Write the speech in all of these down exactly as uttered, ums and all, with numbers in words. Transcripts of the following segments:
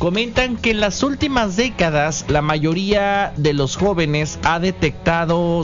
Comentan que en las últimas décadas la mayoría de los jóvenes ha detectado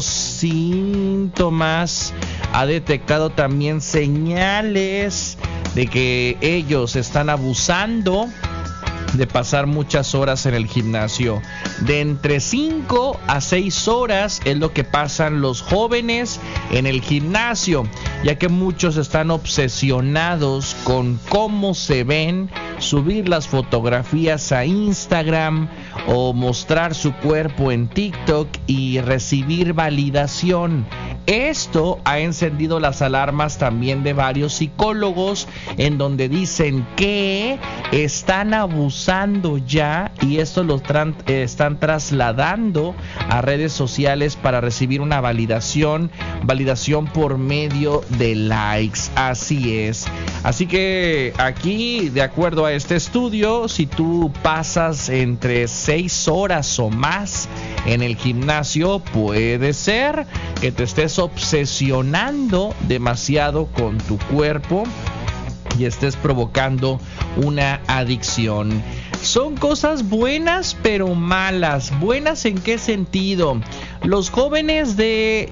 síntomas, ha detectado también señales de que ellos están abusando de pasar muchas horas en el gimnasio. De entre cinco a seis horas es lo que pasan los jóvenes en el gimnasio, ya que muchos están obsesionados con cómo se ven, subir las fotografías a Instagram o mostrar su cuerpo en TikTok y recibir validación. Esto ha encendido las alarmas también de varios psicólogos, en donde dicen que están abusando ya, y esto lo tran- eh, están trasladando a redes sociales para recibir una validación, validación por medio de likes. Así es. Así que aquí, de acuerdo a este estudio, si tú pasas entre seis horas o más en el gimnasio, puede ser que te estés obsesionando demasiado con tu cuerpo y estés provocando una adicción. Son cosas buenas pero malas. ¿Buenas en qué sentido? Los jóvenes de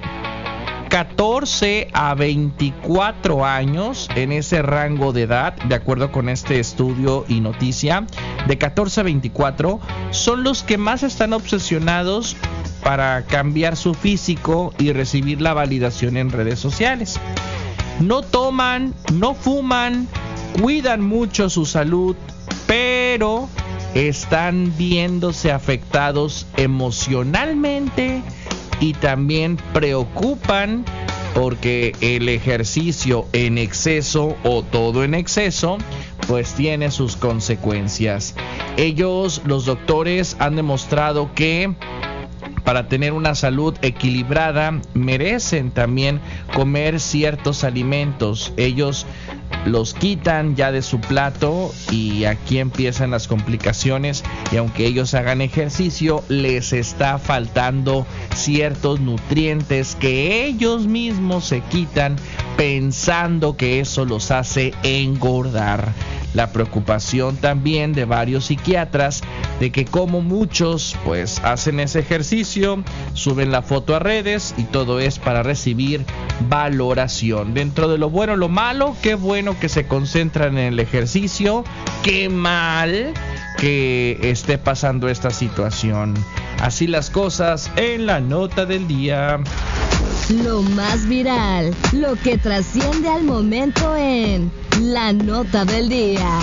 catorce a veinticuatro años, en ese rango de edad, de acuerdo con este estudio y noticia, de catorce a veinticuatro, son los que más están obsesionados para cambiar su físico y recibir la validación en redes sociales. No toman, no fuman, cuidan mucho su salud, pero están viéndose afectados emocionalmente y también preocupan porque el ejercicio en exceso o todo en exceso pues tiene sus consecuencias. Ellos, los doctores, han demostrado que para tener una salud equilibrada merecen también comer ciertos alimentos. Ellos los quitan ya de su plato y aquí empiezan las complicaciones, y aunque ellos hagan ejercicio, les está faltando ciertos nutrientes que ellos mismos se quitan pensando que eso los hace engordar. La preocupación también de varios psiquiatras de que como muchos pues hacen ese ejercicio, suben la foto a redes y todo es para recibir valoración. Dentro de lo bueno, lo malo, qué bueno que se concentran en el ejercicio, qué mal que esté pasando esta situación. Así las cosas en la nota del día. Lo más viral, lo que trasciende al momento en la nota del día.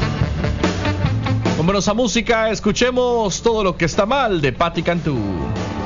Vámonos a música, escuchemos Todo lo que está mal de Patti Cantú.